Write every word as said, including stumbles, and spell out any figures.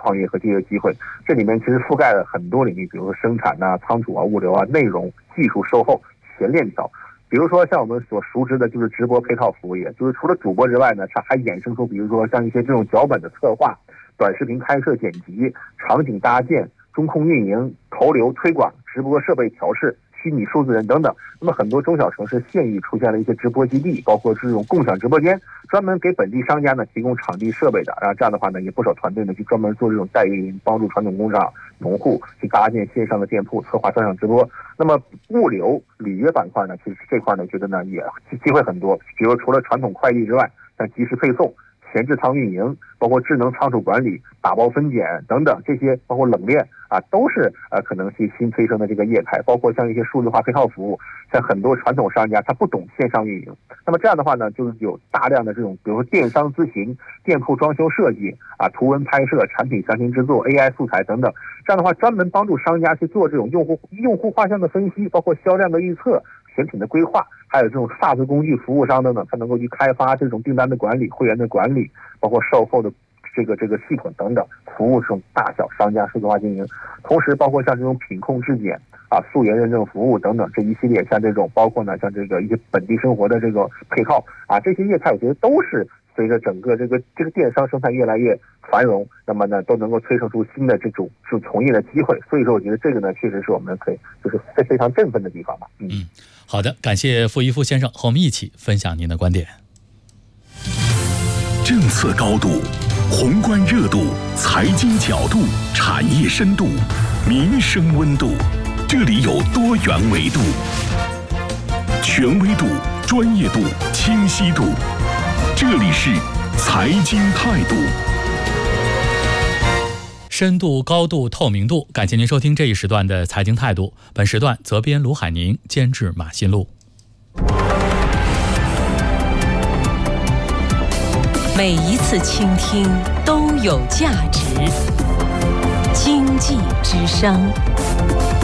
创业和就业机会。这里面其实覆盖了很多领域，比如说生产啊、仓储啊、物流啊、内容、技术、售后、全链条。比如说像我们所熟知的就是直播配套服务业，就是除了主播之外呢，它还衍生出比如说像一些这种脚本的策划、短视频拍摄剪辑、场景搭建、中控运营、投流推广、直播设备调试、虚拟数字人等等。那么很多中小城市县域出现了一些直播基地，包括这种共享直播间，专门给本地商家呢提供场地设备的。然后这样的话呢，也不少团队呢去专门做这种代运营，帮助传统工厂、农户去搭建线上的店铺，策划专场直播。那么物流履约板块呢，其实这块呢，觉得呢也机会很多。比如除了传统快递之外，像即时配送、前置仓运营，包括智能仓储管理、打包分拣等等，这些包括冷链啊，都是呃可能是新催生的这个业态。包括像一些数字化配套服务，像很多传统商家他不懂线上运营，那么这样的话呢，就是有大量的这种，比如说电商咨询、店铺装修设计啊、图文拍摄、产品详情制作、A I 素材等等。这样的话，专门帮助商家去做这种用户用户画像的分析，包括销量的预测、选品的规划，还有这种 SaaS 工具服务商等等，它能够去开发这种订单的管理、会员的管理，包括售后的这个这个系统等等，服务这种大小商家数字化经营。同时，包括像这种品控质检啊、溯源认证服务等等这一系列，像这种包括呢像这个一些本地生活的这个配套啊，这些业态我觉得都是随着整个这个这个电商生态越来越繁荣，那么呢都能够催生出新的这种是从业的机会。所以说，我觉得这个呢确实是我们可以就是非非常振奋的地方吧。嗯， 嗯好的，感谢傅一夫先生和我们一起分享您的观点。 政策高度、宏观热度、财经角度、产业深度、民生温度，这里有多元维度，权威度、专业度、清晰度，这里是财经态度。 深度、高度、透明度，感谢您收听这一时段的财经态度。本时段责编卢海宁，监制马新路。 每一次倾听都有价值。经济之声。